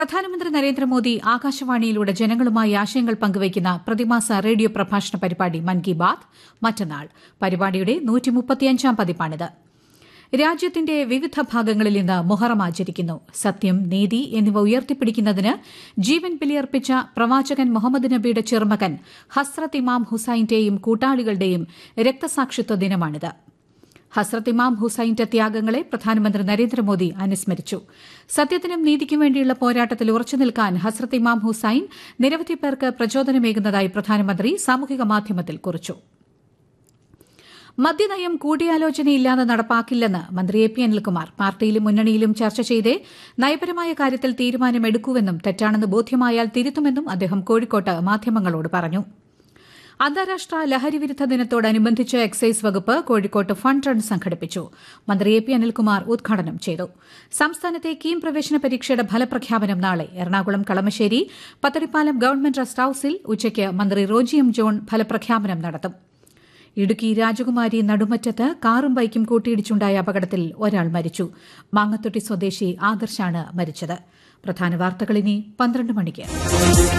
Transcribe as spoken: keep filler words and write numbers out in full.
പ്രധാനമന്ത്രി നരേന്ദ്രമോദി ആകാശവാണിയിലൂടെ ജനങ്ങളുമായി ആശയങ്ങൾ പങ്കുവയ്ക്കുന്ന പ്രതിമാസ റേഡിയോ പ്രഭാഷണ പരിപാടി മൻ കി ബാത് മറ്റന്നാൾ. പരിപാടിയുടെ നൂറ്റിമുപ്പത്തിയഞ്ചാം പതിപ്പാണിത്. രാജ്യത്തിന്റെ വിവിധ ഭാഗങ്ങളിൽ ഇന്ന് മുഹറം ആചരിക്കുന്നു. സത്യം, നീതി എന്നിവ ഉയർത്തിപ്പിടിക്കുന്നതിന് ജീവൻ ബലിയർപ്പിച്ച പ്രവാചകൻ മുഹമ്മദ് നബിയുടെ ചെറുമകൻ ഹസ്രത്ത് ഇമാം ഹുസൈന്റെയും കൂട്ടാളികളുടെയും രക്തസാക്ഷിത്വ ദിനമാണിത്. ഹസ്രത്ത് ഇമാം ഹുസൈന്റെ ത്യാഗങ്ങളെ പ്രധാനമന്ത്രി നരേന്ദ്രമോദി അനുസ്മരിച്ചു. സത്യത്തിനും നീതിക്കും വേണ്ടിയുള്ള പോരാട്ടത്തിൽ ഉറച്ചുനിൽക്കാൻ ഹസ്രത്ത് ഇമാം ഹുസൈൻ നിരവധി പേർക്ക് പ്രചോദനമേകുന്നതായി പ്രധാനമന്ത്രി സാമൂഹിക മാധ്യമത്തിൽ കുറിച്ചു. മദ്യനയം കൂടിയാലോചനയില്ലാതെ നടപ്പാക്കില്ലെന്ന് മന്ത്രി എ പി അനിൽകുമാർ. പാർട്ടിയിലും മുന്നണിയിലും ചർച്ച ചെയ്തേ നയപരമായ കാര്യത്തിൽ തീരുമാനമെടുക്കൂവെന്നും തെറ്റാണെന്ന് ബോധ്യമായാൽ തിരുത്തുമെന്നും അദ്ദേഹം കോഴിക്കോട്ട് മാധ്യമങ്ങളോട് പറഞ്ഞു. അന്താരാഷ്ട്ര ലഹരിവിരുദ്ധ ദിനത്തോടനുബന്ധിച്ച് എക്സൈസ് വകുപ്പ് കോഴിക്കോട്ട് ഫണ്ട് റൺ സംഘടിപ്പിച്ചു. മന്ത്രി എ പി അനിൽകുമാർ ഉദ്ഘാടനം ചെയ്തു. സംസ്ഥാനത്തെ കീം പ്രവേശന പരീക്ഷയുടെ ഫലപ്രഖ്യാപനം നാളെ. എറണാകുളം കളമശ്ശേരി പത്തടിപ്പാലം ഗവൺമെന്റ് റെസ്റ്റ് ഹൌസിൽ ഉച്ചയ്ക്ക് മന്ത്രി റോജി എം ജോൺ ഫലപ്രഖ്യാപനം നടത്തും. ഇടുക്കി രാജകുമാരി നടുമറ്റത്ത് കാറും ബൈക്കും കൂട്ടിയിടിച്ചുണ്ടായ അപകടത്തിൽ ഒരാൾ മരിച്ചു. മാങ്ങത്തൊട്ടി സ്വദേശി ആദർശാണ് മരിച്ചത്. പ്രധാന വാർത്തകൾ ഇനി പന്ത്രണ്ട് മണിക്ക്.